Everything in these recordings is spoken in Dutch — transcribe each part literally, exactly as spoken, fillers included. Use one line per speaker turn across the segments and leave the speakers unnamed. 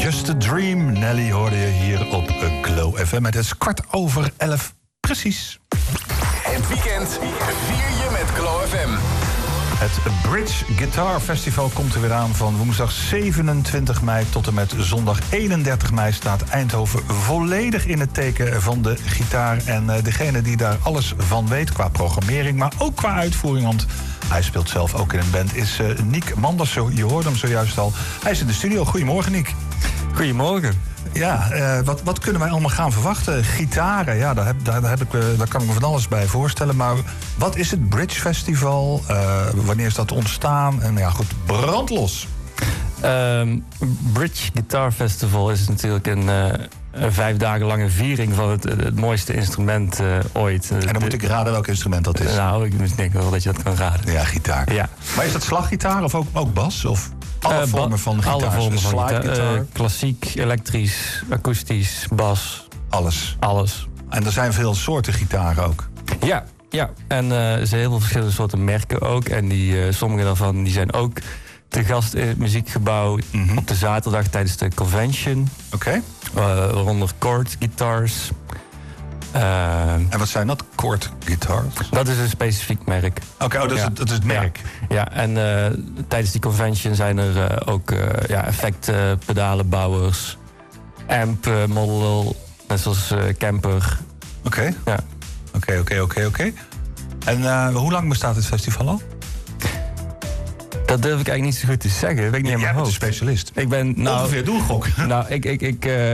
Just a Dream. Nelly hoorde je hier op Glow F M. Het is kwart over elf, precies.
Het weekend vier je met Glow F M.
Het Bridge Guitar Festival komt er weer aan. Van woensdag zevenentwintig mei tot en met zondag eenendertig mei... staat Eindhoven volledig in het teken van de gitaar. En uh, degene die daar alles van weet qua programmering... maar ook qua uitvoering, want hij speelt zelf ook in een band... is uh, Niek Manders, je hoorde hem zojuist al. Hij is in de studio. Goedemorgen, Niek.
Goedemorgen.
Ja, uh, wat, wat kunnen wij allemaal gaan verwachten? Gitaren, ja, daar, heb, daar, daar, heb ik, uh, daar kan ik me van alles bij voorstellen. Maar wat is het Bridge Festival? Uh, wanneer is dat ontstaan? En ja, goed, brandlos.
Um, Bridge Guitar Festival is natuurlijk een, uh, een vijf dagen lange viering... van het, het mooiste instrument uh, ooit.
En dan moet ik raden welk instrument dat is.
Nou, ik denk wel dat je dat kan raden.
Ja, gitaar.
Ja.
Maar is dat slaggitaar of ook, ook bas? Of alle uh, vormen ba- van gitaar?
Alle vormen van
gitaar.
gitaar. Uh, klassiek, elektrisch, akoestisch, bas.
Alles?
Alles.
En er zijn veel soorten gitaren ook?
Ja, ja. En uh, er zijn heel veel verschillende soorten merken ook. En die, uh, sommige daarvan die zijn ook te gast in het muziekgebouw... Mm-hmm. op de zaterdag tijdens de convention.
Oké. Okay.
Uh, waaronder chord guitars.
Uh, en wat zijn dat, chord guitars?
Dat is een specifiek merk.
Oké, okay, oh, dat,
ja.
dat is het merk.
Ja, ja en uh, tijdens die convention zijn er uh, ook uh, ja, effecten, pedalenbouwers, amp, uh, model, net zoals uh, camper.
Oké.
Okay. Ja.
Oké, oké, oké, oké. En uh, hoe lang bestaat het festival al?
Dat durf ik eigenlijk niet zo goed te zeggen. Dat weet ik niet
ja,
in mijn
jij
hoofd.
bent een specialist.
Ik ben nou,
ongeveer doelgok.
Nou, ik, ik, ik, uh,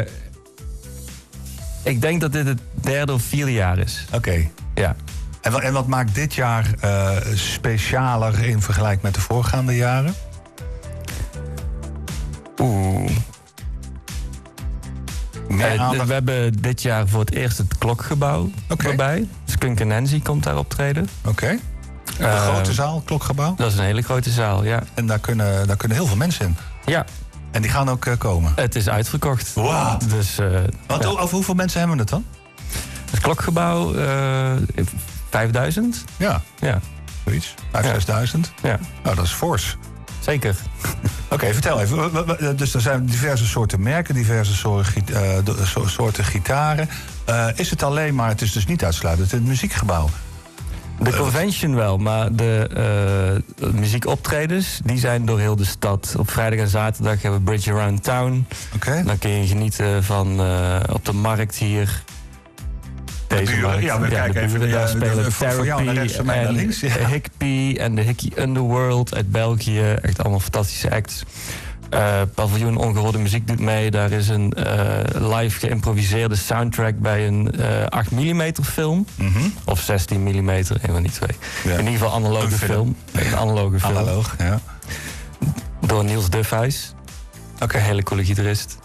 ik denk dat dit het derde of vierde jaar is.
Oké. Okay.
Ja.
En wat, en wat maakt dit jaar uh, specialer in vergelijking met de voorgaande jaren?
Oeh. Uh, we hebben dit jaar voor het eerst het Klokgebouw okay. erbij. Skunk en Nancy komt daar optreden.
Oké. Okay. Een uh, grote zaal, Klokgebouw?
Dat is een hele grote zaal, ja.
En daar kunnen, daar kunnen heel veel mensen in?
Ja.
En die gaan ook uh, komen?
Het is uitverkocht.
Wow.
Dus, uh,
Wat,
ja.
Over hoeveel mensen hebben we het dan?
Het Klokgebouw, uh, vijfduizend.
Ja.
Ja.
Zoiets. Vijf, zesduizend.
Ja.
Nou, dat is fors.
Zeker.
Oké, okay, vertel even. Dus er zijn diverse soorten merken, diverse soorten, uh, soorten gitaren. Uh, is het alleen maar, het is dus niet uitsluitend het muziekgebouw?
De convention wel, maar de uh, muziekoptredens... die zijn door heel de stad. Op vrijdag en zaterdag hebben we Bridge Around Town.
Okay.
Dan kun je genieten van uh, op de markt hier. Deze
de
markt.
Ja, we
ja,
kijken even.
Daar
de,
spelen
de, voor jou naar rechts en mij naar links. Ja.
Hickpie en de Hickey Underworld uit België. Echt allemaal fantastische acts. Uh, Paviljoen Ongehoorde Muziek doet mee. Daar is een uh, live geïmproviseerde soundtrack bij een uh, acht millimeter film.
Mm-hmm.
Of zestien millimeter, een van die twee. Ja. In ieder geval analoge een film. film. Een analoge film.
Analoog, ja.
Door Niels Dufhuis. Ook een hele coole gitarist.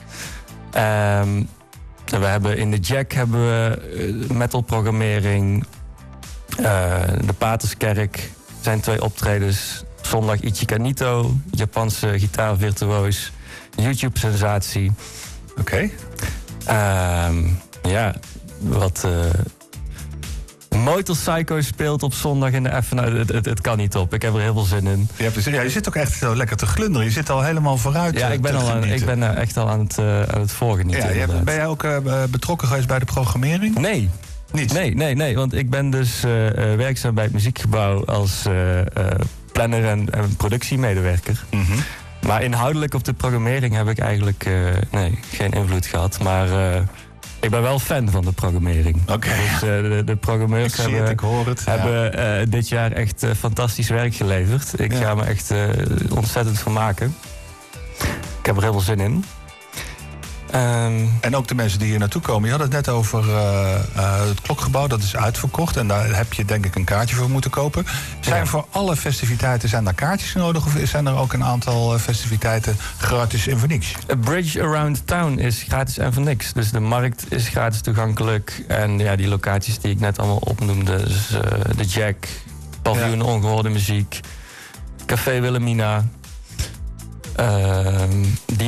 Um, we hebben in de Jack hebben we metalprogrammering. Uh, de Paterskerk zijn twee optredens. Zondag Ichikanito, Japanse gitaarvirtuoos, YouTube-sensatie.
Oké.
Okay. Um, ja, wat... Uh, Motorpsycho speelt op zondag in de F. Nou, het, het, het kan niet op. Ik heb er heel veel zin in.
Je, hebt, ja, je zit ook echt zo lekker te glunderen. Je zit al helemaal vooruit.
Ja, ik ben, al aan, ik ben echt al aan het, uh, aan het voorgenieten.
Ja, hebt, ben jij ook uh, betrokken geweest bij de programmering?
Nee.
Niet?
Nee, nee, nee. Want ik ben dus uh, uh, werkzaam bij het muziekgebouw als uh, uh, planner en, en productiemedewerker.
Mm-hmm.
Maar inhoudelijk op de programmering heb ik eigenlijk uh, nee, geen invloed gehad. Maar uh, ik ben wel fan van de programmering.
Oké. Okay.
Dus uh, de, de programmeurs
ik zie
hebben,
het, ik hoor het.
hebben
ja.
uh, dit jaar echt uh, fantastisch werk geleverd. Ik ja. ga me echt uh, ontzettend vermaken. Ik heb er heel veel zin in. Um,
en ook de mensen die hier naartoe komen. Je had het net over uh, uh, het Klokgebouw. Dat is uitverkocht. En daar heb je denk ik een kaartje voor moeten kopen. Zijn ja. voor alle festiviteiten zijn daar kaartjes nodig? Of zijn er ook een aantal festiviteiten gratis en voor niks?
A Bridge Around Town is gratis en voor niks. Dus de markt is gratis toegankelijk. En ja, die locaties die ik net allemaal opnoemde. Dus uh, de Jack, Paviljoen ja. Ongehoorde Muziek, Café Wilhelmina. Uh, die